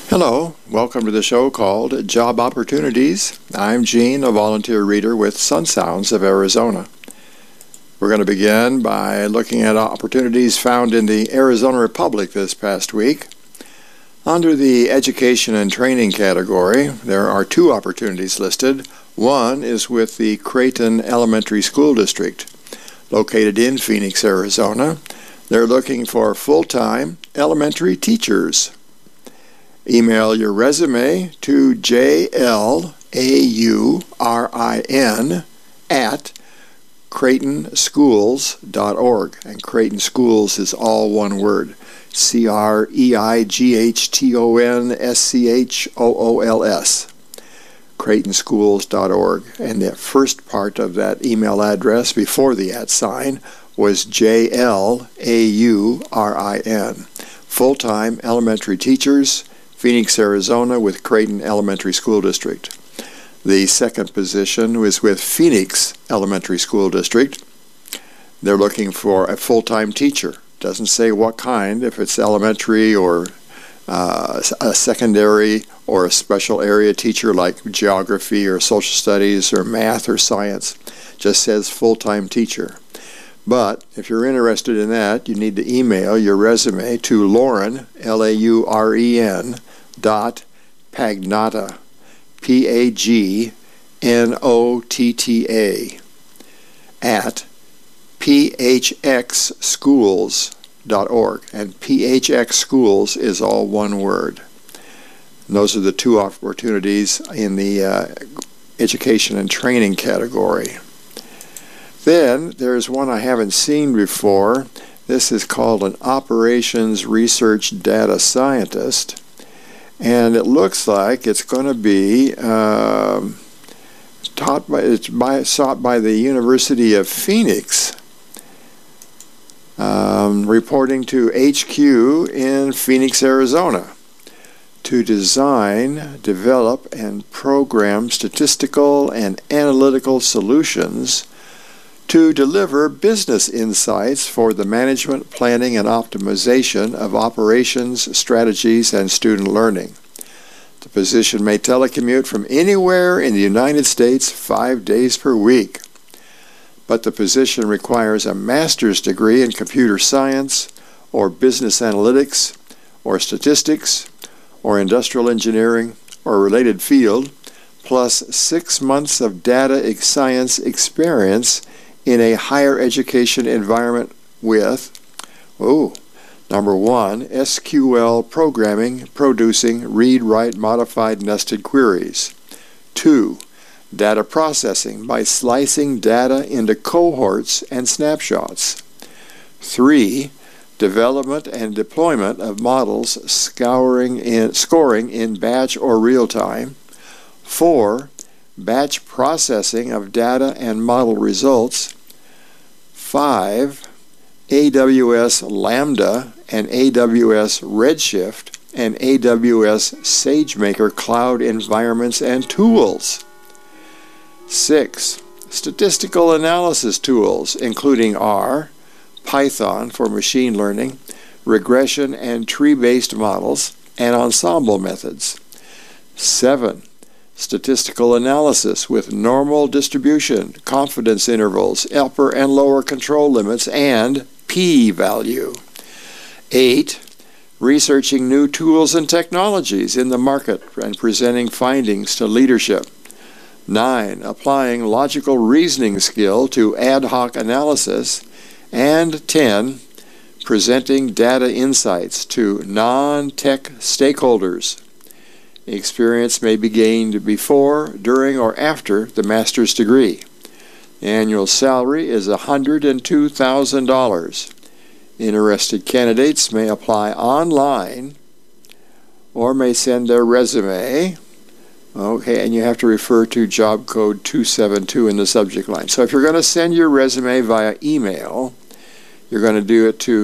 Hello, welcome to the show called Job Opportunities. I'm Gene, a volunteer reader with Sun Sounds of Arizona. We're going to begin by looking at opportunities found in the Arizona Republic this past week. Under the Education and Training category, there are two opportunities listed. One is with the Creighton Elementary School District, located in Phoenix, Arizona. They're looking for full-time elementary teachers. Email your resume to jlaurin@CreightonSchools.org. And Creighton Schools is all one word. CreightonSchools. CreightonSchools.org. And the first part of that email address before the @ sign was JLAURIN. Full-time elementary teachers, Phoenix, Arizona, with Creighton Elementary School District. The second position was with Phoenix Elementary School District. They're looking for a full-time teacher. Doesn't say what kind, if it's elementary or a secondary or a special area teacher like geography or social studies or math or science. Just says full-time teacher. But if you're interested in that, you need to email your resume to Laurin, LAUREN, .Pagnotta, PAGNOTTA, at phxschools.org. And PHX Schools is all one word. And those are the two opportunities in the Education and Training category. Then there's one I haven't seen before. This is called an Operations Research Data Scientist. And it looks like it's going to be sought by the University of Phoenix, reporting to HQ in Phoenix, Arizona, to design, develop, and program statistical and analytical solutions to deliver business insights for the management, planning, and optimization of operations, strategies, and student learning. The position may telecommute from anywhere in the United States 5 days per week. But the position requires a master's degree in computer science or business analytics or statistics or industrial engineering or related field, plus 6 months of data science experience in a higher education environment with, number one, SQL programming, producing read-write modified nested queries. 2, data processing by slicing data into cohorts and snapshots. 3, development and deployment of models scoring in batch or real time. 4, batch processing of data and model results. 5, AWS Lambda and AWS Redshift and AWS SageMaker cloud environments and tools. 6, statistical analysis tools, including R, Python for machine learning, regression and tree-based models, and ensemble methods. 7, statistical analysis with normal distribution, confidence intervals, upper and lower control limits, and p-value. 8, researching new tools and technologies in the market and presenting findings to leadership. 9, applying logical reasoning skill to ad hoc analysis. And 10, presenting data insights to non-tech stakeholders. Experience may be gained before, during, or after the master's degree. The annual salary is $102,000. Interested candidates may apply online or may send their resume. Okay, and you have to refer to job code 272 in the subject line. So if you're going to send your resume via email, you're going to do it to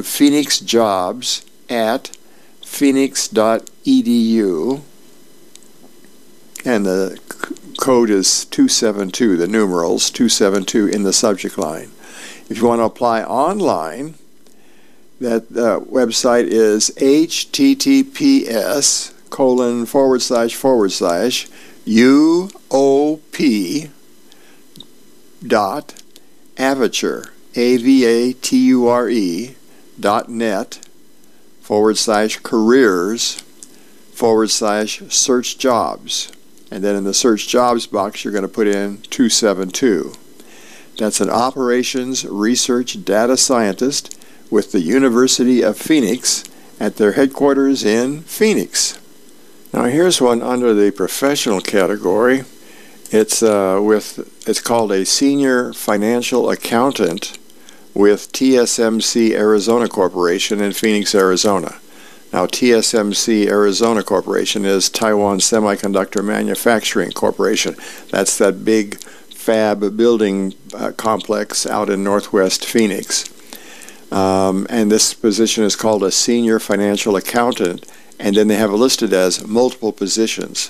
phoenixjobs@phoenix.edu. And the code is 272, the numerals 272 in the subject line. If you want to apply online, that website is https UOP dot avature, AVATURE.net/careers/search jobs. And then in the search jobs box, you're going to put in 272. That's an operations research data scientist with the University of Phoenix at their headquarters in Phoenix. Now here's one under the professional category. It's called a senior financial accountant with TSMC Arizona Corporation in Phoenix, Arizona. Now TSMC Arizona Corporation is Taiwan Semiconductor Manufacturing Corporation. That's that big fab building complex out in northwest Phoenix. And this position is called a senior financial accountant, and then they have it listed as multiple positions.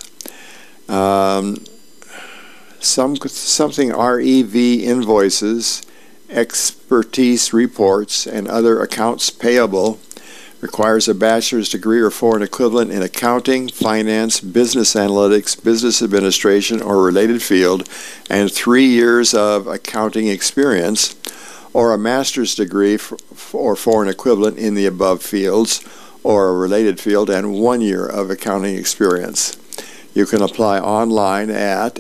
Something REV invoices, expertise reports, and other accounts payable. Requires a bachelor's degree or foreign equivalent in accounting, finance, business analytics, business administration, or related field, and 3 years of accounting experience, or a master's degree or foreign equivalent in the above fields, or a related field, and 1 year of accounting experience. You can apply online at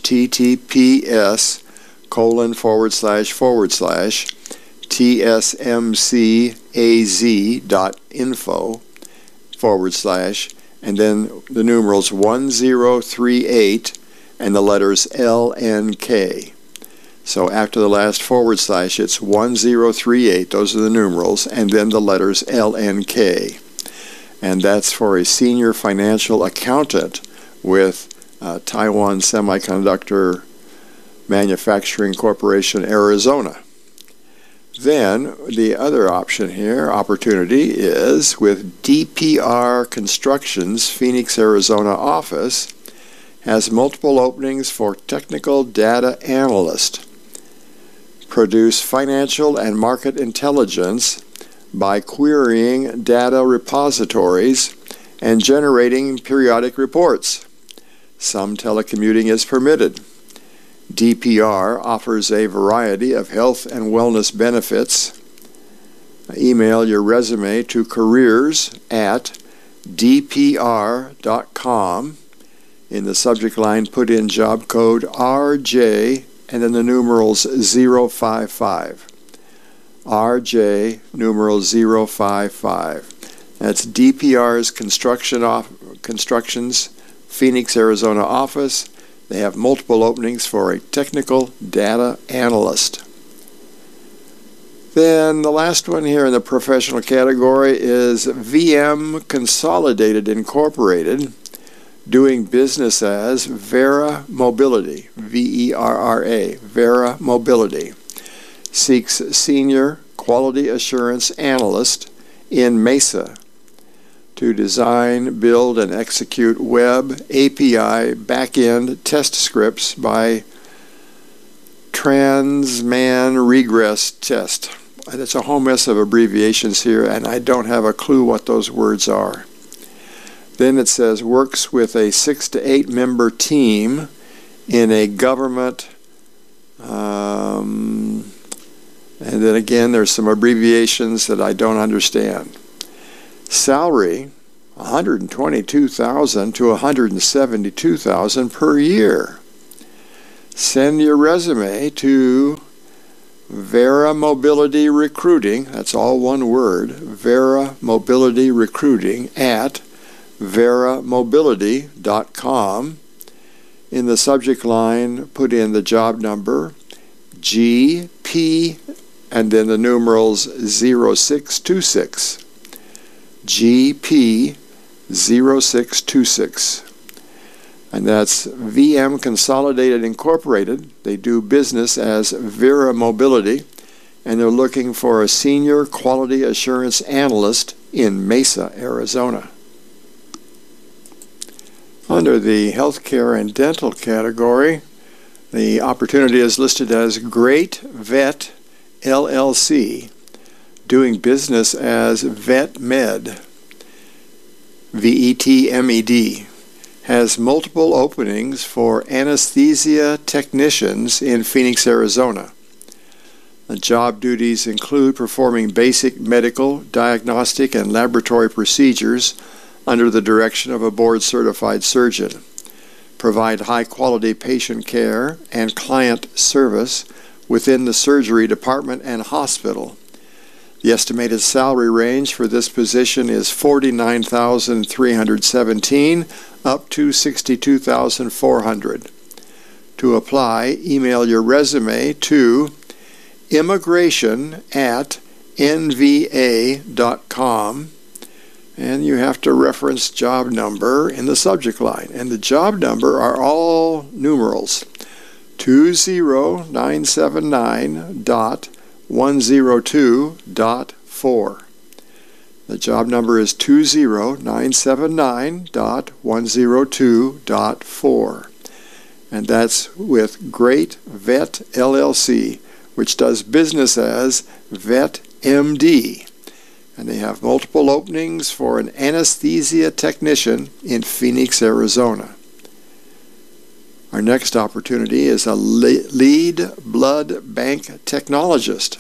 https://tsmcaz.info/ and then the numerals 1038 and the letters LNK. So after the last / it's 1038, those are the numerals, and then the letters LNK. And that's for a senior financial accountant with Taiwan Semiconductor Manufacturing Corporation, Arizona. Then the other option here, opportunity, is with DPR Construction's Phoenix, Arizona office, has multiple openings for technical data analyst. Produce financial and market intelligence by querying data repositories and generating periodic reports. Some telecommuting is permitted. DPR offers a variety of health and wellness benefits. Email your resume to careers@dpr.com. In the subject line, put in job code RJ and then the numerals 055. RJ numeral 055. That's DPR's Construction's Phoenix, Arizona office. They have multiple openings for a technical data analyst. Then the last one here in the professional category is VM Consolidated Incorporated, doing business as Verra Mobility, VERRA, Verra Mobility. Seeks senior quality assurance analyst in Mesa to design, build, and execute web API backend test scripts by Transman Regress Test. It's a whole mess of abbreviations here, and I don't have a clue what those words are. Then it says works with a 6 to 8 member team in a government, and then again there's some abbreviations that I don't understand. Salary, $122,000 to $172,000 per year. Send your resume to Verra Mobility Recruiting, that's all one word, Verra Mobility Recruiting at verramobility.com. In the subject line, put in the job number, GP, and then the numerals 0626. GP 0626. And that's VM Consolidated Incorporated. They do business as Verra Mobility, and they're looking for a senior quality assurance analyst in Mesa, Arizona. Under the healthcare and dental category, the opportunity is listed as Great Vet LLC, doing business as VetMed. VETMED, has multiple openings for anesthesia technicians in Phoenix, Arizona. The job duties include performing basic medical, diagnostic, and laboratory procedures under the direction of a board-certified surgeon, provide high-quality patient care and client service within the surgery department and hospital. The estimated salary range for this position is $49,317 up to $62,400. To apply, email your resume to immigration@nva.com, and you have to reference job number in the subject line. And the job number are all numerals: 20979.102.4. The job number is 20979.102.4. And that's with Great Vet LLC, which does business as Vet MD. And they have multiple openings for an anesthesia technician in Phoenix, Arizona. Our next opportunity is a lead blood bank technologist.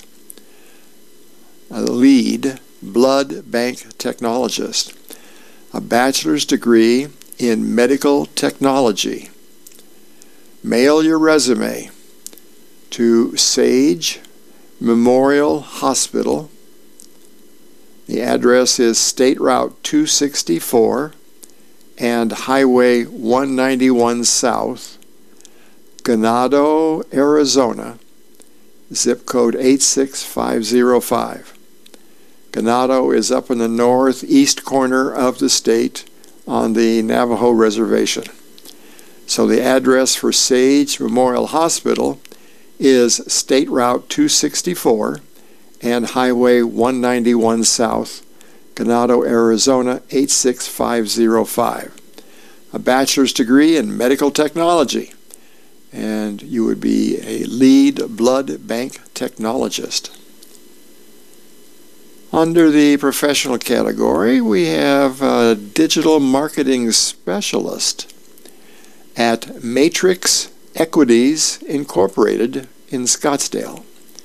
A lead blood bank technologist. A bachelor's degree in medical technology. Mail your resume to Sage Memorial Hospital. The address is State Route 264 and Highway 191 South, Ganado, Arizona, zip code 86505. Ganado is up in the northeast corner of the state on the Navajo Reservation. So the address for Sage Memorial Hospital is State Route 264 and Highway 191 South, Ganado, Arizona 86505. A bachelor's degree in medical technology, and you would be a lead blood bank technologist. Under the professional category, we have a digital marketing specialist at Matrix Equities Incorporated in Scottsdale.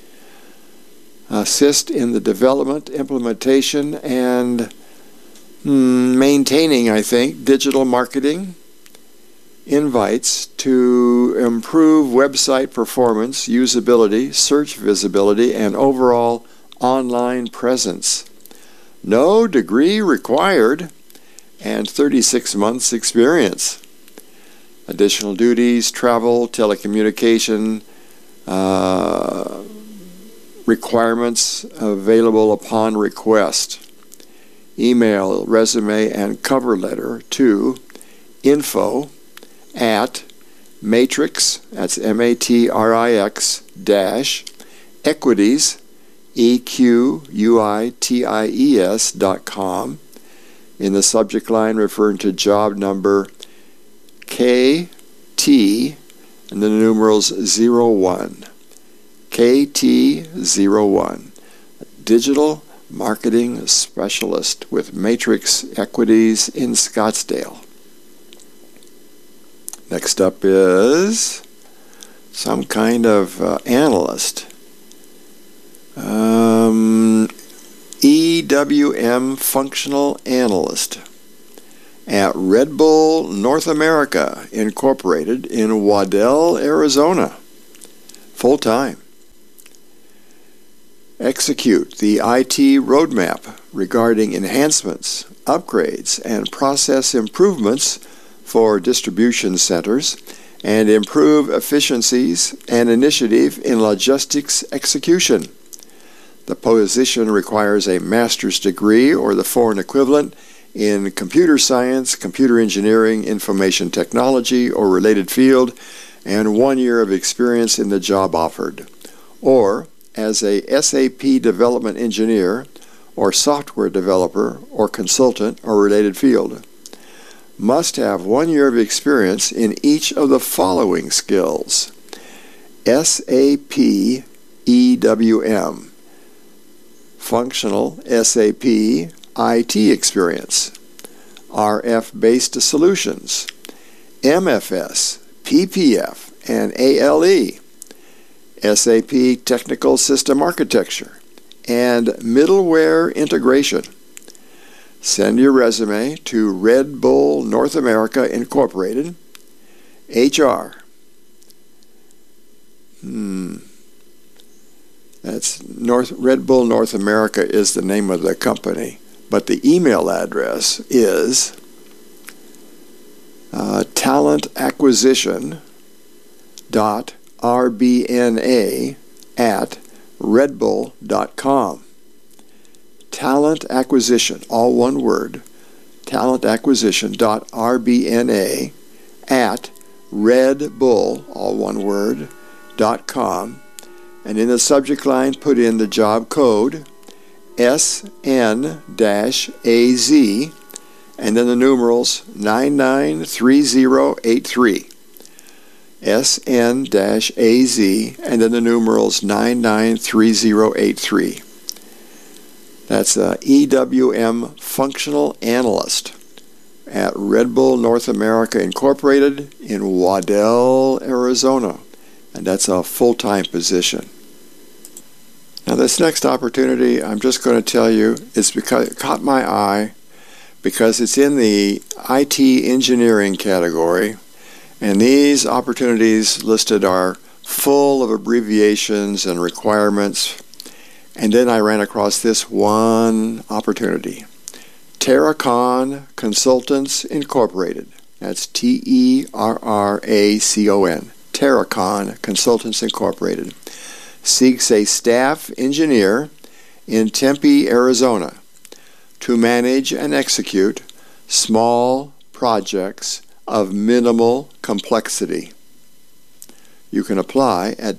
Assist in the development, implementation, and maintaining, digital marketing invites to improve website performance, usability, search visibility, and overall online presence. No degree required, and 36 months experience. Additional duties: travel, telecommunication, requirements available upon request. Email resume and cover letter to info@matrix, that's MATRIX -equities, EQUITIES.com. In the subject line, referring to job number KT and the numerals 01. KT01, digital marketing specialist with Matrix Equities in Scottsdale. Next up is some kind of analyst. EWM functional analyst at Red Bull North America Incorporated in Waddell, Arizona. Full-time. Execute the IT roadmap regarding enhancements, upgrades, and process improvements for distribution centers, and improve efficiencies and initiative in logistics execution. The position requires a master's degree or the foreign equivalent in computer science, computer engineering, information technology, or related field, and 1 year of experience in the job offered, or as a SAP development engineer or software developer or consultant or related field. Must have 1 year of experience in each of the following skills: SAP EWM, functional SAP IT experience, RF-based solutions, MFS, PPF, and ALE, SAP Technical System Architecture, and middleware integration. Send your resume to Red Bull North America Incorporated, HR. That's Red Bull North America is the name of the company, but the email address is talentacquisition.rbna@redbull.com. Talent acquisition, all one word, talentacquisition.rbna@redbull, all one word, .com. And in the subject line, put in the job code SN-AZ, and then the numerals 993083. SN-AZ, and then the numerals 993083. That's EWM Functional Analyst at Red Bull North America Incorporated in Waddell, Arizona. And that's a full-time position. Now this next opportunity, I'm just going to tell you, it's because it caught my eye because it's in the IT engineering category, and these opportunities listed are full of abbreviations and requirements. And then I ran across this one opportunity. Terracon Consultants Incorporated. That's Terracon. Terracon Consultants Incorporated seeks a staff engineer in Tempe, Arizona to manage and execute small projects of minimal complexity. You can apply at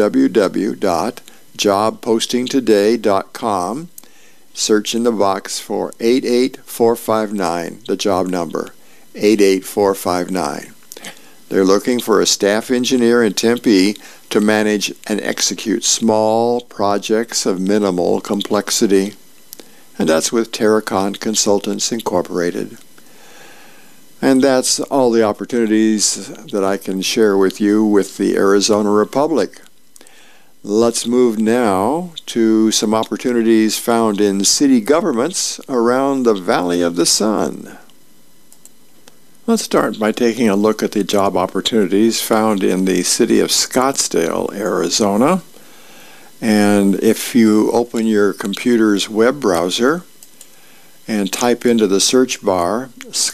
www.jobpostingtoday.com. Search in the box for 88459, the job number, 88459. They're looking for a staff engineer in Tempe to manage and execute small projects of minimal complexity. And that's with Terracon Consultants Incorporated. And that's all the opportunities that I can share with you with the Arizona Republic. Let's move now to some opportunities found in city governments around the Valley of the Sun. Let's start by taking a look at the job opportunities found in the city of Scottsdale, Arizona. And if you open your computer's web browser and type into the search bar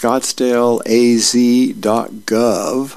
scottsdaleaz.gov,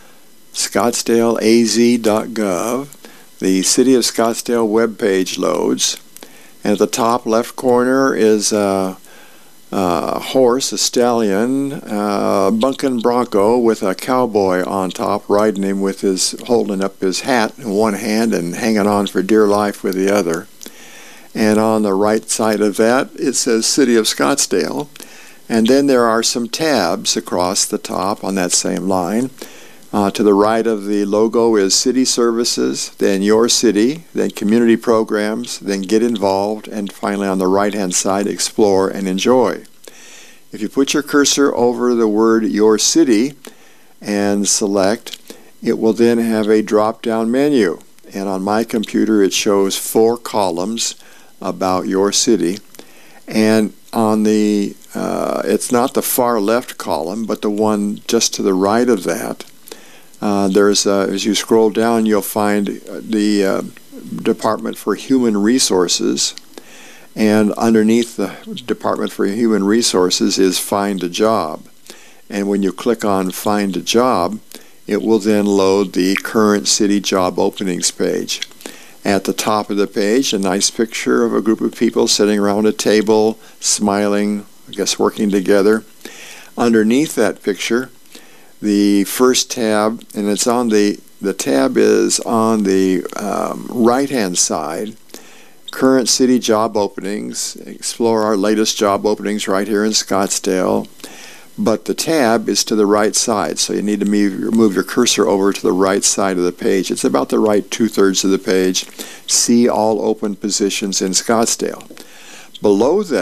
scottsdaleaz.gov, the City of Scottsdale webpage loads, and at the top left corner is a horse, a stallion, bunkin' bronco with a cowboy on top riding him with holding up his hat in one hand and hanging on for dear life with the other. And on the right side of that it says City of Scottsdale, and then there are some tabs across the top on that same line. To the right of the logo is City Services, then Your City, then Community Programs, then Get Involved, and finally on the right-hand side, Explore and Enjoy. If you put your cursor over the word Your City and select, it will then have a drop-down menu. And on my computer it shows 4 columns about your city. And on the, it's not the far left column, but the one just to the right of that, as you scroll down, you'll find the Department for Human Resources, and underneath the Department for Human Resources is Find a Job. And when you click on Find a Job, it will then load the current city job openings page. At the top of the page, a nice picture of a group of people sitting around a table, smiling, I guess working together. Underneath that picture, the first tab, and it's on the tab is on the right-hand side, current city job openings. Explore our latest job openings right here in Scottsdale. But the tab is to the right side, so you need to move your cursor over to the right side of the page. It's about the right 2/3 of the page. See all open positions in Scottsdale. Below that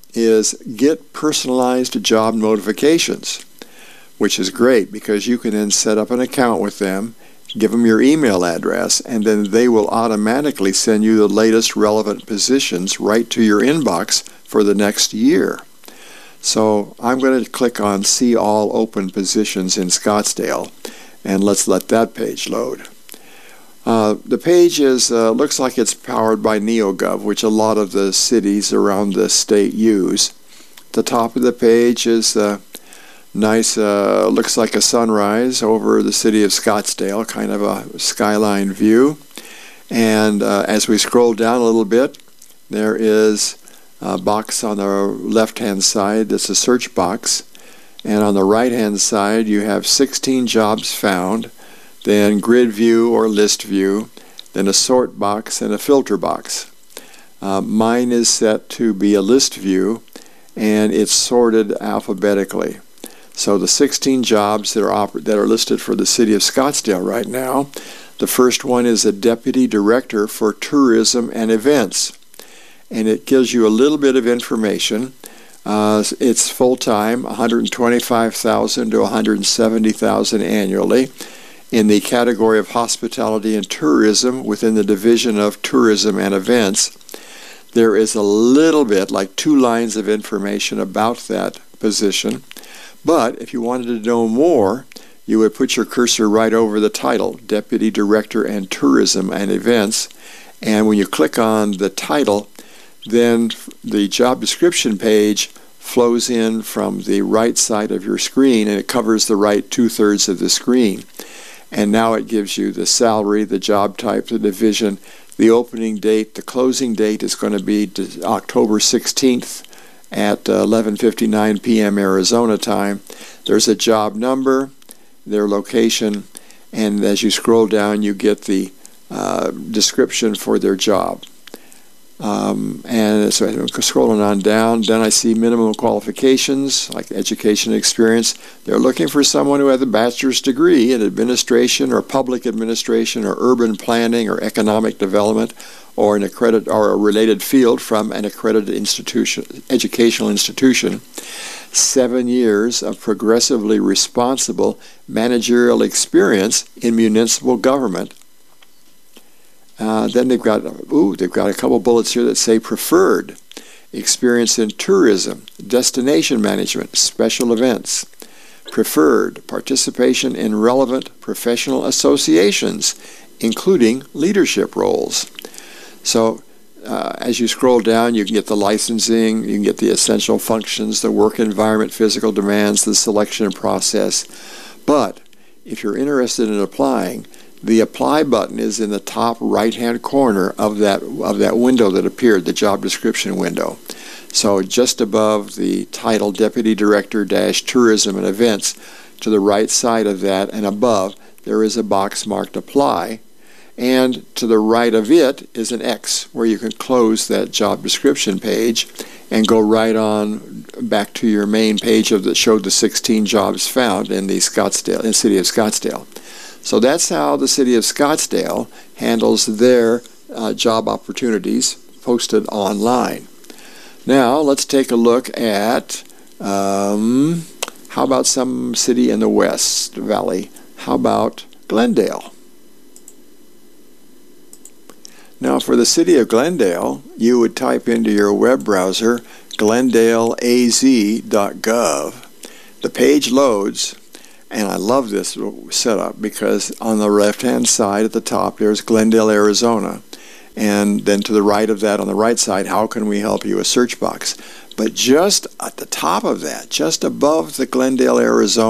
is get personalized job notifications, which is great because you can then set up an account with them, give them your email address, and then they will automatically send you the latest relevant positions right to your inbox for the next year. So I'm going to click on See All Open Positions in Scottsdale, and let's let that page load. The page looks like it's powered by NeoGov, which a lot of the cities around the state use. The top of the page is nice, looks like a sunrise over the city of Scottsdale, kind of a skyline view. And as we scroll down a little bit, there is a box on the left-hand side that's a search box. And on the right-hand side, you have 16 jobs found, then grid view or list view, then a sort box and a filter box. Mine is set to be a list view, and it's sorted alphabetically. So the 16 jobs that are listed for the city of Scottsdale right now, the first one is a deputy director for tourism and events. And it gives you a little bit of information. It's full-time, $125,000 to $170,000 annually, in the category of hospitality and tourism within the division of tourism and events. There is a little bit, like 2 lines of information about that position. But if you wanted to know more, you would put your cursor right over the title, Deputy Director and Tourism and Events. And when you click on the title, then the job description page flows in from the right side of your screen, and it covers the right 2/3 of the screen. And now it gives you the salary, the job type, the division, the opening date. The closing date is going to be October 16th at 11:59 p.m. Arizona time. There's a job number, their location, and as you scroll down, you get the description for their job. And so I'm scrolling on down, then I see minimum qualifications like education experience. They're looking for someone who has a bachelor's degree in administration or public administration or urban planning or economic development or a related field from an accredited educational institution. 7 years of progressively responsible managerial experience in municipal government. Then they've got a couple bullets here that say preferred experience in tourism, destination management, special events. Preferred participation in relevant professional associations, including leadership roles. So as you scroll down, you can get the licensing, you can get the essential functions, the work environment, physical demands, the selection process. But if you're interested in applying, the apply button is in the top right-hand corner of that window that appeared, the job description window. So just above the title, Deputy Director Tourism and Events, to the right side of that and above, there is a box marked Apply. And to the right of it is an X where you can close that job description page and go right on back to your main page that showed the 16 jobs found in the city of Scottsdale. So that's how the city of Scottsdale handles their job opportunities posted online. Now let's take a look at how about some city in the West Valley? How about Glendale? Now for the city of Glendale, you would type into your web browser glendaleaz.gov. The page loads. And I love this setup because on the left-hand side at the top, there's Glendale, Arizona. And then to the right of that, on the right side, how can we help you? A search box. But just at the top of that, just above the Glendale, Arizona,